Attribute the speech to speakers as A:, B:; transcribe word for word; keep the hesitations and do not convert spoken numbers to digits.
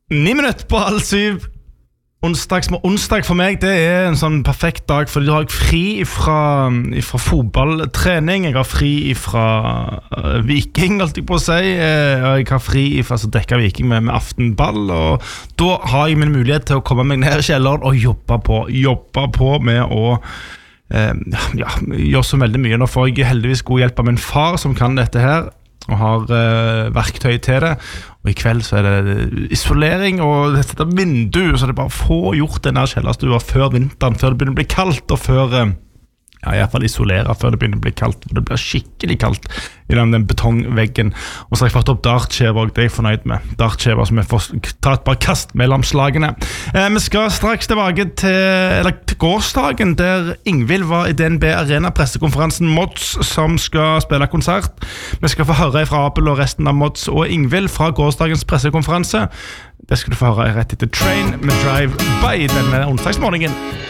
A: Ni minutter på halv syv. Onsdag, onsdag for meg, det er en sånn perfekt dag, fordi da har jeg fri fra, fra fotballtrening, jeg har fri fra uh, Viking, alt jeg på å si, uh, jeg har fri fra så dekka Viking med, med aftenball, og da har jeg min mulighet til å komme meg ned i kjelleren og jobbe på, jobbe på med å uh, ja, gjøre så veldig mye. Nå får jeg heldigvis god hjelp av min far som kan dette her, og har uh, verktøy til det. Og i kveld så er det isolering og dette vindu, så det er bare å få gjort den der kjellerstua før vinteren, før det begynner å bli kaldt, og før uh, ja, i hvert fall isolere før det begynner å bli kaldt, for det blir skikkelig kaldt i den, den betongveggen. Og så har jeg fått opp dartskjever, det er jeg fornøyd med. Dartskjever som jeg får ta et par kast mellom slagene. Eh, vi skal straks tilbake til, eller, til gårsdagen, der Ingvild var i D N B Arena pressekonferansen Mods, som skal spille konsert. Vi skal få høre fra Abel og resten av Mods og Ingvild fra gårsdagens pressekonferanse. Det skal du få høre rett etter Train med Drive By denne onsdagsmorgenen.